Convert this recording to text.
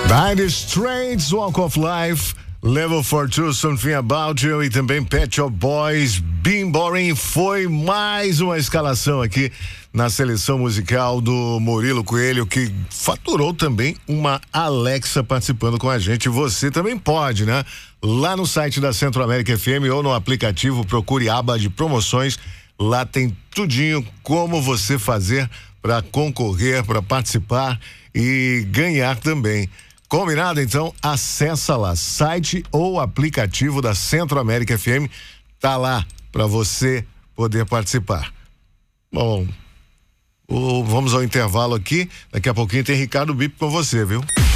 Dire Straits, Walk of Life, Level 42, Something About You e também Pet Shop Boys, Been Boring. Foi mais uma escalação aqui na seleção musical do Murilo Coelho, que faturou também uma Alexa participando com a gente. Você também pode, né? Lá no site da Centro América FM ou no aplicativo, procure a aba de promoções. Lá tem tudinho como você fazer para concorrer, para participar e ganhar também. Combinado? Então, acessa lá, site ou aplicativo da Centro América FM, tá lá para você poder participar. Bom, vamos ao intervalo aqui, daqui a pouquinho tem Ricardo Bip com você, viu?